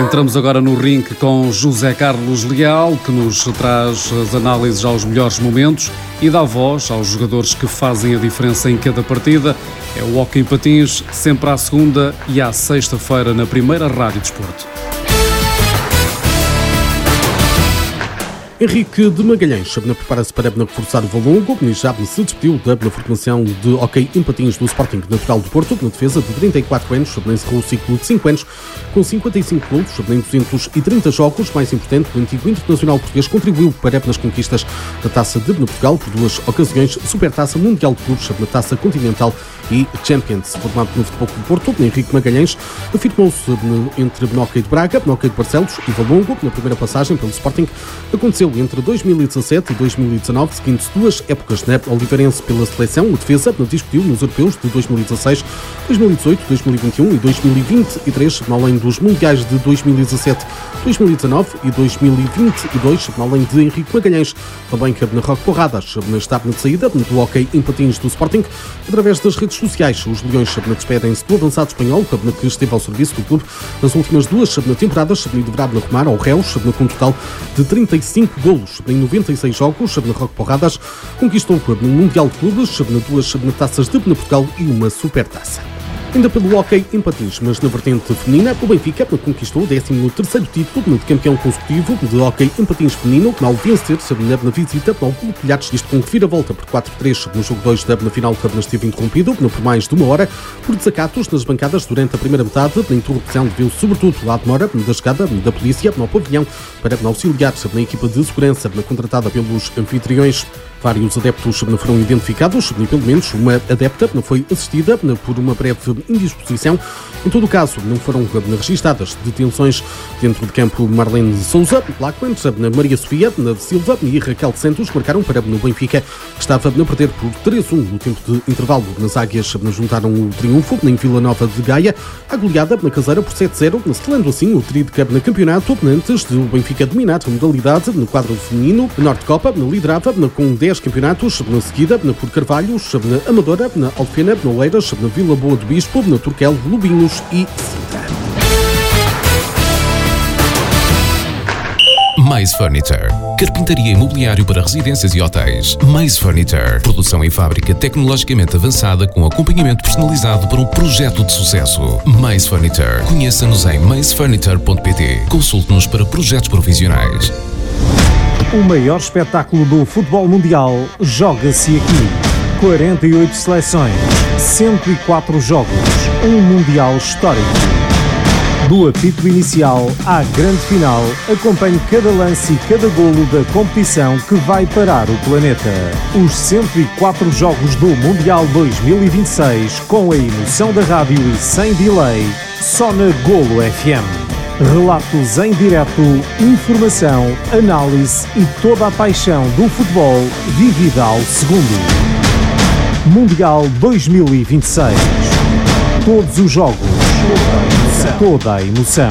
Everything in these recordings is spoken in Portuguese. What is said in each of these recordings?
Entramos agora no ringue com José Carlos Leal, que nos traz as análises aos melhores momentos e dá voz aos jogadores que fazem a diferença em cada partida. É o Hóquei em Patins, sempre à segunda e à sexta-feira na primeira Rádio Desporto. Henrique de Magalhães prepara-se para reforçar o Valongo e já se despediu da formação de hóquei em patins do Sporting Natural do Porto. Na defesa de 34 anos, encerrou o ciclo de 5 anos com 55 golos em 230 jogos. Mais importante, o antigo internacional português contribuiu para as conquistas da Taça de Portugal por 2 ocasiões, Supertaça Mundial de Clubes, na Taça Continental e Champions. Formado no Futebol Clube Porto, Henrique Magalhães afirmou-se entre hóquei de Braga, hóquei de Barcelos e Valongo. Na primeira passagem pelo Sporting aconteceu entre 2017 e 2019, seguindo-se 2 épocas na Oliveirense pela seleção. O defesa discutiu nos europeus de 2016, 2018, 2021 e 2023, além dos mundiais de 2017, 2019 e 2022, além de Henrique Magalhães. Também na Roque Porradas está na saída do hóquei em patins do Sporting. Através das redes sociais, os Leões despedem-se do avançado espanhol, que esteve ao serviço do clube nas últimas 2 temporadas e deverá arrumar ao Reus com um total de 35 golos em 96 jogos. Na Roque Porradas conquistou no Mundial de Clubes 2 taças de Portugal e uma Supertaça. Ainda pelo hóquei em patins, mas na vertente feminina, o Benfica conquistou o 13º título de campeão consecutivo de hóquei em patins feminino, ao vencer na visita ao Clube Pilhares, isto com reviravolta por 4-3 no jogo 2 na final, que esteve interrompido por mais de 1 hora por desacatos nas bancadas durante a primeira metade. Na interrupção deveu sobretudo à demora da chegada da polícia ao pavilhão para auxiliar na equipa de segurança contratada pelos anfitriões. Vários adeptos foram identificados e pelo menos uma adepta foi assistida por uma breve indisposição. Em todo o caso, não foram registadas detenções dentro de campo. Marlene Souza, Blackman, Maria Sofia Silva e Raquel Santos marcaram para o Benfica, que estava a perder por 3-1 no tempo de intervalo. Nas águias juntaram o triunfo em Vila Nova de Gaia, a goleada na caseira por 7-0, selando assim o tríplice no campeonato, antes de o Benfica dominar a modalidade no quadro feminino. A Norte Copa liderava com 10 campeonatos, na seguida por Carvalhos, na Amadora, na Alfena, na Oeiras, na Vila Boa do Bispo, na Turquel, Lubinhos e Sintra. Mais Furniture. Carpintaria e mobiliário para residências e hotéis. Mais Furniture. Produção em fábrica tecnologicamente avançada com acompanhamento personalizado para um projeto de sucesso. Mais Furniture. Conheça-nos em maisfurniture.pt. Consulte-nos para projetos profissionais. O maior espetáculo do futebol mundial joga-se aqui. 48 seleções, 104 jogos, um mundial histórico. Do apito inicial à grande final, acompanhe cada lance e cada golo da competição que vai parar o planeta. Os 104 jogos do Mundial 2026, com a emoção da rádio e sem delay, só na Golo FM. Relatos em direto, informação, análise e toda a paixão do futebol vivida ao segundo. Mundial 2026. Todos os jogos, toda a emoção.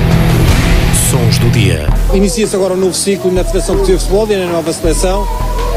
Sons do dia. Inicia-se agora um novo ciclo na Federação Portuguesa de Futebol e na nova seleção.